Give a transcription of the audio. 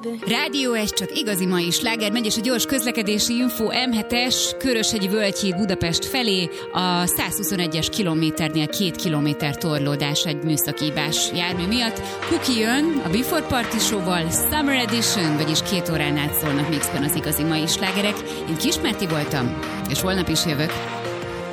Rádió, ez csak igazi mai sláger, megy és a gyors közlekedési info M7-es Köröshegyi Völgyhíd Budapest felé a 121-es kilométernél 2 kilométer torlódás egy műszakívás jármű miatt. Kuki jön a Before Party Show-val, Summer Edition, vagyis 2 órán át szólnak mixben az igazi mai slágerek. Én Kismárti voltam, és holnap is jövök.